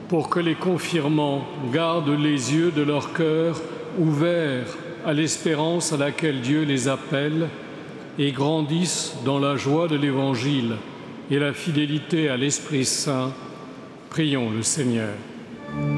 pour que les confirmants gardent les yeux de leur cœur ouverts à l'espérance à laquelle Dieu les appelle et grandissent dans la joie de l'Évangile et la fidélité à l'Esprit Saint. Prions le Seigneur.